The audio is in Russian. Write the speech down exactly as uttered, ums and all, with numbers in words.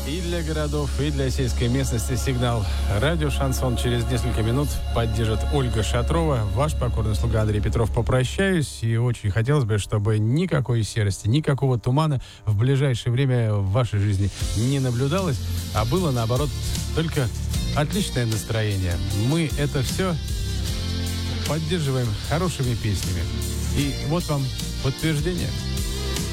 И для городов, и для сельской местности сигнал радио «Шансон». Через несколько минут поддержит Ольга Шатрова. Ваш покорный слуга Андрей Петров. Попрощаюсь. И очень хотелось бы, чтобы никакой серости, никакого тумана в ближайшее время в вашей жизни не наблюдалось, а было, наоборот, только отличное настроение. Мы это все поддерживаем хорошими песнями. И вот вам подтверждение.